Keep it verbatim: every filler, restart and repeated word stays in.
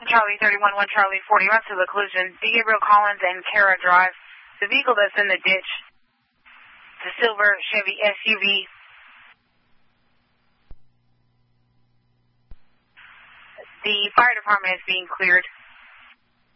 Charlie thirty-one, one Charlie forty, run to the collision. D. Gabriel Collins and Kara Drive. The vehicle that's in the ditch, the silver Chevy S U V. The fire department is being cleared.